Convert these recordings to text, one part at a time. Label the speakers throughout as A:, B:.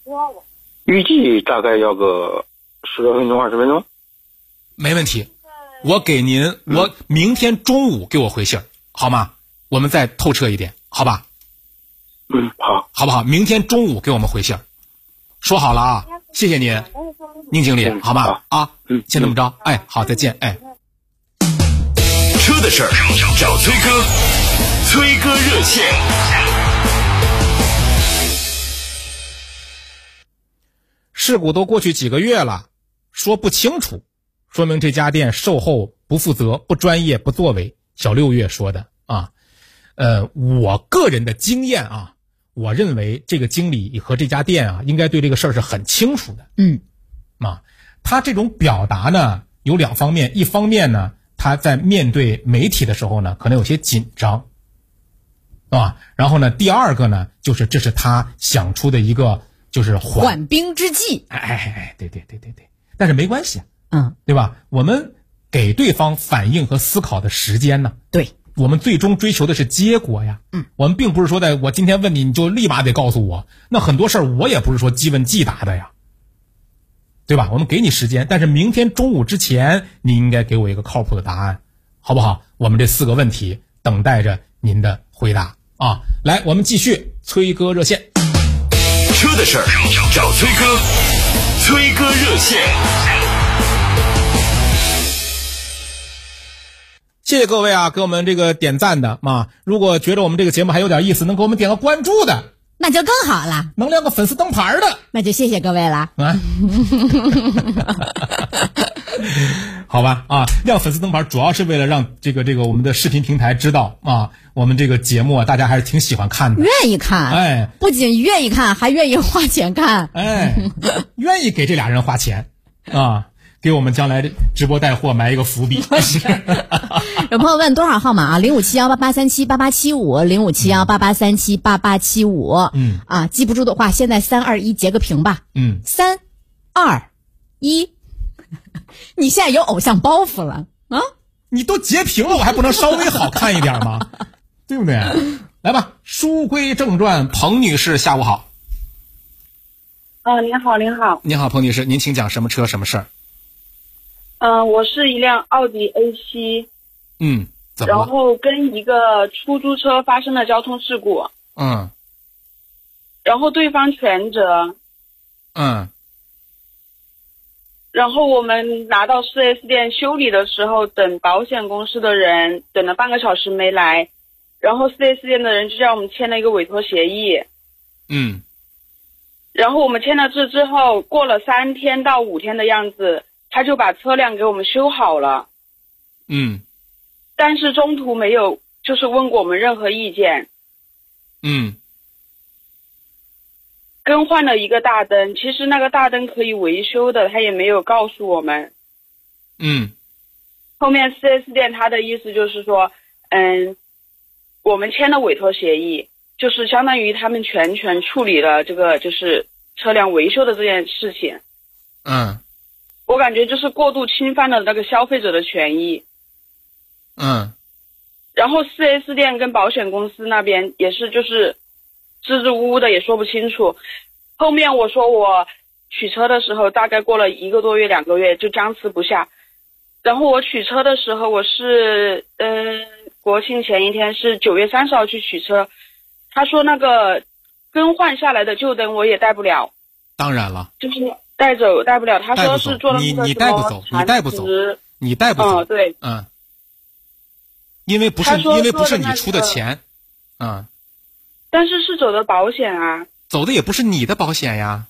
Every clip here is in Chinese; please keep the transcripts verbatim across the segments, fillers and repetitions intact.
A: 预计大概要个十多分钟、二十分钟。
B: 没问题，我给您，我明天中午给我回信儿，好吗？我们再透彻一点，好吧？
A: 嗯，好，
B: 好不好？明天中午给我们回信儿，说好了啊！谢谢您，宁经理，好吗？啊，
A: 嗯，
B: 先这么着，哎，好，再见，哎。
C: 车的事儿找崔哥，崔哥热线。
B: 事故都过去几个月了，说不清楚，说明这家店售后不负责、不专业、不作为。小六月说的啊，呃，我个人的经验啊，我认为这个经理和这家店啊，应该对这个事儿是很清楚的。
D: 嗯，
B: 啊，他这种表达呢有两方面，一方面呢，他在面对媒体的时候呢，可能有些紧张，啊，然后呢，第二个呢，就是这是他想出的一个。就是缓
D: 缓兵之计，
B: 哎哎哎，对对对对对，但是没关系，
D: 嗯，
B: 对吧？我们给对方反应和思考的时间呢，
D: 对，
B: 我们最终追求的是结果呀，
D: 嗯，
B: 我们并不是说在我今天问你，你就立马得告诉我，那很多事儿我也不是说即问即答的呀，对吧？我们给你时间，但是明天中午之前，你应该给我一个靠谱的答案，好不好？我们这四个问题等待着您的回答啊！来，我们继续崔哥热线。
C: 车的事儿找崔哥，崔哥热线。
B: 谢谢各位啊，给我们这个点赞的啊！如果觉得我们这个节目还有点意思，能给我们点个关注的，
D: 那就更好了。
B: 能亮个粉丝灯牌的，
D: 那就谢谢各位了。
B: 啊，好吧啊，亮粉丝灯牌主要是为了让这个这个我们的视频平台知道啊，我们这个节目啊，大家还是挺喜欢看的，
D: 愿意看，
B: 哎，
D: 不仅愿意看，还愿意花钱看，
B: 哎，愿意给这俩人花钱啊，给我们将来直播带货埋一个伏笔。
D: 有朋友问多少号码啊？零五七幺八八三七八八七五，零五七幺八八三七八八七五。
B: 嗯
D: 啊，记不住的话，现在三二一截个屏吧。
B: 嗯，
D: 三二一。你现在有偶像包袱了啊！
B: 你都截屏了，我还不能稍微好看一点吗？对不对？来吧，书归正传，彭女士，下午好。
E: 啊，您好，您好。
B: 您好，彭女士，您请讲什么车什么事儿？
E: 嗯、呃，我是一辆奥迪 A 七。
B: 嗯，怎么了？
E: 然后跟一个出租车发生了交通事故。
B: 嗯。
E: 然后对方全责。
B: 嗯。
E: 然后我们拿到 四 S 店修理的时候，等保险公司的人等了半个小时没来，然后 四 S 店的人就叫我们签了一个委托协议。
B: 嗯。
E: 然后我们签了字之后，过了三天到五天的样子，他就把车辆给我们修好了。
B: 嗯。
E: 但是中途没有就是问过我们任何意见。
B: 嗯。
E: 更换了一个大灯，其实那个大灯可以维修的，他也没有告诉我们。
B: 嗯。
E: 后面 四 S 店他的意思就是说，嗯，我们签了委托协议，就是相当于他们全权处理了这个就是车辆维修的这件事情。
B: 嗯。
E: 我感觉就是过度侵犯了那个消费者的权益。
B: 嗯。
E: 然后 四 S 店跟保险公司那边也是就是支支吾吾的，也说不清楚。后面我说我取车的时候，大概过了一个多月两个月就僵持不下。然后我取车的时候，我是嗯、呃、国庆前一天是九月三十号去取车，他说那个更换下来的旧灯我也带不了。
B: 当然了，
E: 就是带走带不了，他说是做了那个
B: 你你带不走，你带不走，你带不走，
E: 嗯对，
B: 嗯，因为不是因为不是你出的钱，嗯。
E: 但是是走的保险啊，
B: 走的也不是你的保险呀，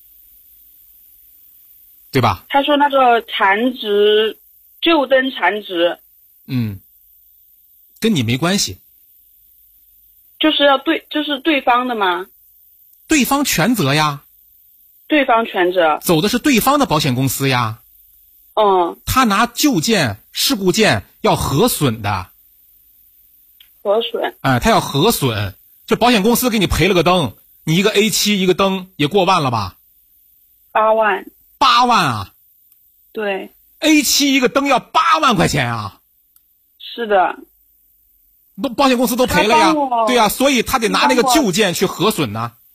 B: 对吧？
E: 他说那个残值，旧灯残值，
B: 嗯，跟你没关系，
E: 就是要对，就是对方的吗？
B: 对方全责呀，
E: 对方全责，
B: 走的是对方的保险公司呀，
E: 嗯，
B: 他拿旧件、事故件要核损的，
E: 核损，
B: 哎，他要核损。这保险公司给你赔了个灯，你一个 A 七 一个灯也过万了吧？
E: 八万，
B: 八万啊！
E: 对
B: ，A 七 一个灯要八万块钱啊！
E: 是的，
B: 都保险公司都赔了呀，对呀、啊，所以他得拿那个旧件去核损呢。